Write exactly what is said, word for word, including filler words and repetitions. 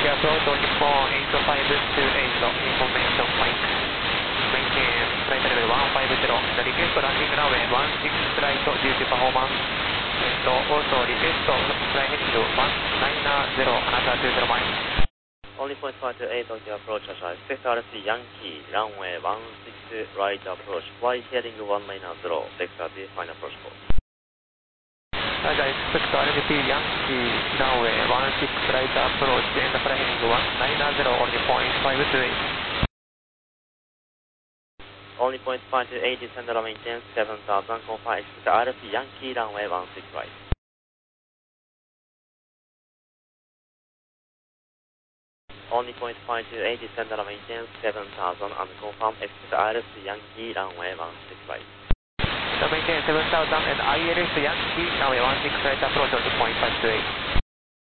approach on Nippon eight five two eight, information Mike. Maintain flight level one five zero. The request landing runway one six flight due to performance. And also request fly heading one nine zero, another two zero miles. Only point five two eight on your approach, expect R C Yankee, runway one six right approach, fly heading one nine zero, vector B, final approach call. Roger, expect R C Yankee, runway one six right approach, and fly heading one nine zero, only point five two eight. Only point five two eight, descend and maintain seven thousand, confirm expect R C Yankee, runway one six right. Only point five two eight, descend and maintain seven thousand, and confirm expect R S Yankee, runway one six right. Maintain seven thousand and I L S Yankee, runway one six right approach, only point five two eight.